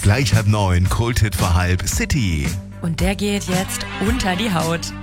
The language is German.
Gleich 8:30, Kulthit für halb City. Und der geht jetzt unter die Haut.